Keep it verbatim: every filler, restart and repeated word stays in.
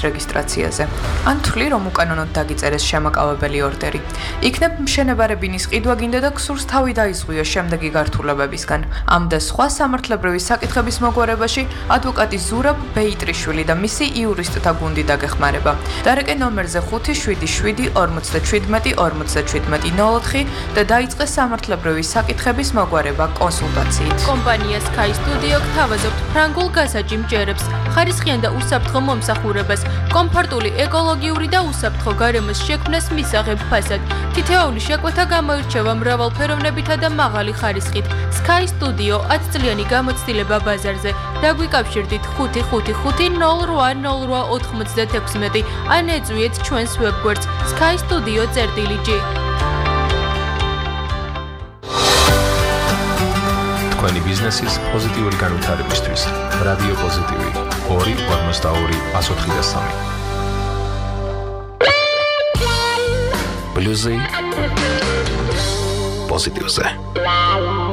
რეგისტრაციაზე. ან თვლი, რომ უკანონოდ დაგიწერეს შემაკავებელი ორდერი. იქნებ მშენებარებინის ყიდვა გინდა და გსურს თავი დაიზღვიოს შემდეგი გართულებებისგან. ამ და სხვა სამართლებრივი საკითხების მოგვარებაში ადვოკატი ზურაბ ბეიტრიშვილი და მისი იურისტთა გუნდი დაგეხმარება. დარეკე ნომერზე ხუთი შვიდი შვიდი ორმოცდაჩვიდმეტი ორმოცდაჩვიდმეტი ნულ ოთხი და დაიწყე სამართლებრივი საკითხების მოგვარება კონსულტაციით. კომპანია Sky Studio გთავაზობთ ფრანგულ გასაჯიმ ჯერებს, ხარისხიან და უსაფრთხო მომსახურებას, კომფორტული ეკოლოგიური და უსაფრთხო გარემოს შექმნას მისაღებ ფასად. თითოეული შეკვეთა გამოირჩევა მრავალფეროვნებითა და მაღალი ხარისხით. Sky Studio ათი წლიანი გამოცდილება ბაზარზე. დაგვიკავშირდით ხუთი ხუთი ხუთი ნულ რვა ნულ რვა ოთხმოცდათექვსმეტი ან ეწვიეთ ჩვენს ვებგვერდს sky studio წერტილი ჯი. თქვენი ბიზნესის პოზიტიური განვითარებისთვის რადიო პოზიტივი ორი ორმოცდაორი ათი ოცდაოთხი ბლუზი პოზიტივზე